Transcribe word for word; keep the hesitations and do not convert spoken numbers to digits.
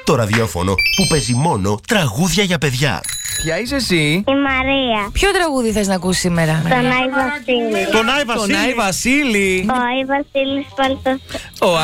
το ραδιόφωνο που παίζει μόνο τραγούδια για παιδιά. Ποια είσαι εσύ? Η Μαρία. Ποιο τραγούδι θες να ακούσεις σήμερα? Τον Άι Βασίλη. Τον Άι Βασίλη. Τον Άι Βασίλη. Ο Άι Βασίλης Παλτός. Ο